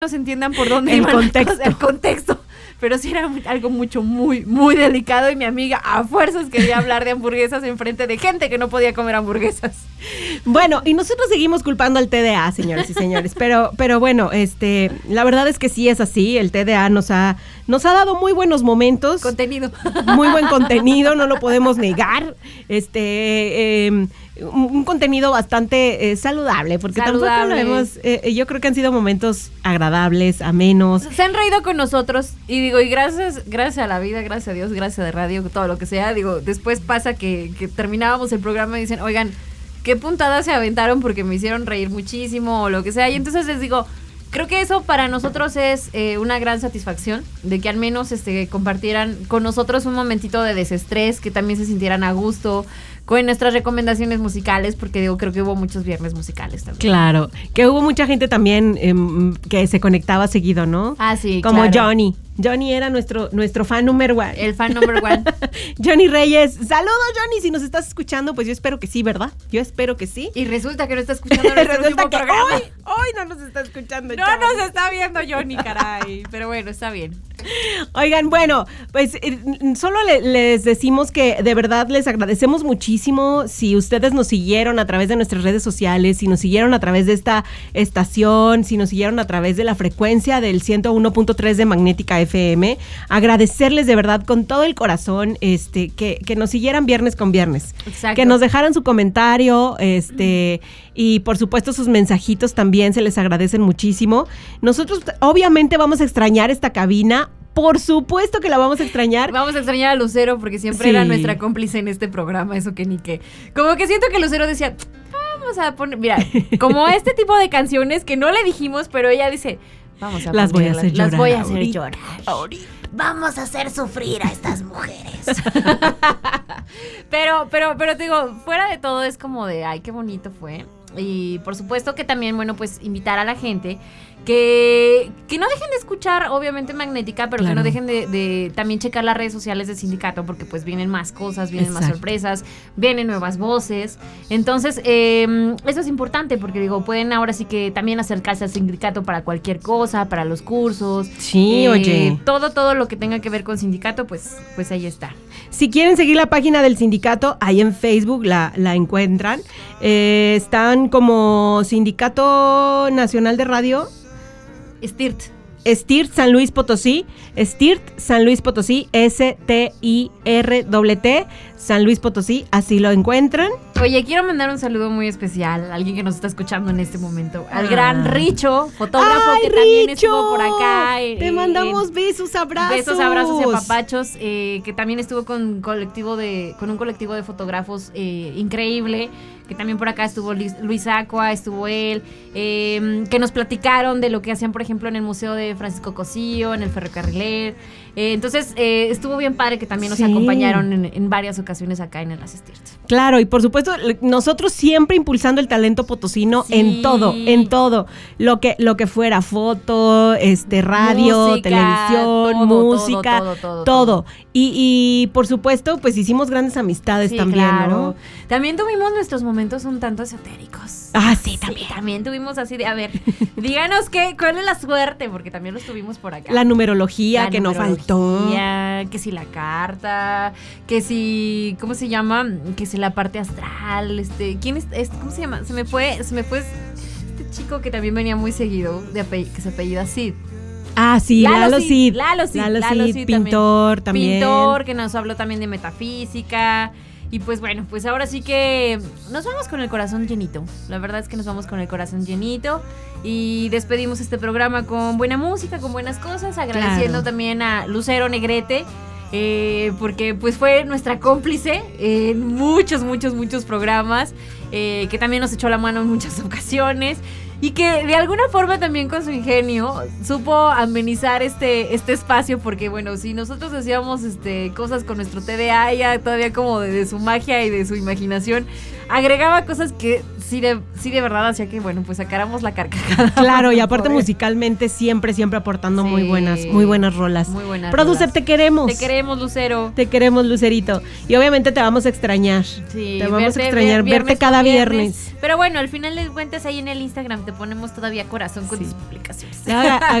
no se entiendan por dónde el iban contexto. el contexto, pero sí era algo muy, muy delicado y mi amiga a fuerzas quería hablar de hamburguesas en frente de gente que no podía comer hamburguesas. Bueno, y nosotros seguimos culpando al TDA, señoras y señores, pero bueno, la verdad es que sí es así, el TDA nos ha dado muy buenos momentos. Contenido. Muy buen contenido, no lo podemos negar. Un contenido bastante saludable, porque tampoco lo hemos, yo creo que han sido momentos agradables, amenos. Se han reído con nosotros y gracias a la vida, gracias a Dios, gracias a radio, todo lo que sea, después pasa que terminábamos el programa y dicen, oigan, qué puntadas se aventaron porque me hicieron reír muchísimo o lo que sea, y entonces les digo, creo que eso para nosotros es una gran satisfacción, de que al menos compartieran con nosotros un momentito de desestrés, que también se sintieran a gusto con nuestras recomendaciones musicales, porque creo que hubo muchos viernes musicales también. Claro, que hubo mucha gente también que se conectaba seguido, ¿no? Ah, sí, como claro. Johnny era nuestro fan número 1. El fan number one. Johnny Reyes. Saludos, Johnny, si nos estás escuchando, pues yo espero que sí, ¿verdad? Yo espero que sí. Y resulta que no está escuchando nuestro último programa. Hoy no nos está escuchando. No chavos. nos está viendo Johnny, caray. Pero bueno, está bien. Oigan, bueno, pues solo les decimos que de verdad les agradecemos muchísimo si ustedes nos siguieron a través de nuestras redes sociales, si nos siguieron a través de esta estación, si nos siguieron a través de la frecuencia del 101.3 de Magnética FM. Agradecerles de verdad con todo el corazón que nos siguieran viernes con viernes. Exacto. Que nos dejaran su comentario, y por supuesto sus mensajitos también se les agradecen muchísimo. Nosotros obviamente vamos a extrañar esta cabina. Por supuesto que la vamos a extrañar. Vamos a extrañar a Lucero porque siempre era nuestra cómplice en este programa, eso que ni qué. Como que siento que Lucero decía, vamos a poner, mira, como este tipo de canciones que no le dijimos, pero ella dice, vamos a las voy a hacer llorar. Las voy a hacer llorar. Ahorita. Vamos a hacer sufrir a estas mujeres. pero te digo, fuera de todo es como de, ay, qué bonito fue. Y por supuesto que también, bueno, pues invitar a la gente que no dejen de escuchar, obviamente, Magnética, pero claro, que no dejen de también checar las redes sociales del sindicato, porque pues vienen más cosas, vienen más sorpresas, vienen nuevas voces. Entonces, eso es importante, porque digo, pueden ahora sí que también acercarse al sindicato para cualquier cosa, para los cursos. Sí, oye. Todo lo que tenga que ver con sindicato, pues ahí está. Si quieren seguir la página del sindicato, ahí en Facebook la encuentran. Están como Sindicato Nacional de Radio. STIRT San Luis Potosí, STIRT San Luis Potosí, STIRT San Luis Potosí, así lo encuentran. Oye, quiero mandar un saludo muy especial a alguien que nos está escuchando en este momento, al gran Richo, fotógrafo. ¡Ay, que también Richo! Estuvo por acá. Te mandamos besos, abrazos. Besos, abrazos y apapachos, que también estuvo con un colectivo de fotógrafos increíble, que también por acá estuvo Luis Acua, estuvo él, que nos platicaron de lo que hacían, por ejemplo, en el Museo de Francisco Cosío, en el Ferrocarriler. Entonces, estuvo bien padre que también nos acompañaron en varias ocasiones acá en el STIRT. Claro, y por supuesto, nosotros siempre impulsando el talento potosino en todo. Lo que fuera, foto, radio, música, televisión, música, todo. Y por supuesto, pues hicimos grandes amistades también, claro, ¿no? También tuvimos nuestros momentos un tanto esotéricos. Ah, sí, también. Sí, también tuvimos así de, a ver, díganos cuál es la suerte, porque también los tuvimos por acá. La numerología que no faltó. Que si la carta, que si, ¿cómo se llama? Que si la parte astral, ¿quién es? ¿Cómo se llama? Se me fue este chico que también venía muy seguido, que se apellida Cid. Ah, sí, Lalo Cid, pintor también. Pintor, que nos habló también de metafísica. Y pues bueno, pues ahora sí que nos vamos con el corazón llenito. La verdad es que nos vamos con el corazón llenito. Y despedimos este programa con buena música, con buenas cosas. Agradeciendo también a Lucero Negrete, porque pues fue nuestra cómplice en muchos programas, que también nos echó la mano en muchas ocasiones. Y que de alguna forma también con su ingenio supo amenizar este espacio, porque bueno, si nosotros hacíamos cosas con nuestro TDA, ella todavía como de su magia y de su imaginación agregaba cosas que sí de verdad hacía que bueno, pues sacáramos la carcajada. Claro, y aparte musicalmente siempre aportando muy buenas rolas. Muy buenas. Producer, rolas. Te queremos. Te queremos, Lucero. Te queremos, Lucerito. Y obviamente te vamos a extrañar. Sí, te vamos a extrañar verte cada viernes. Pero bueno, al final de cuentas ahí en el Instagram te te ponemos todavía corazón con tus publicaciones.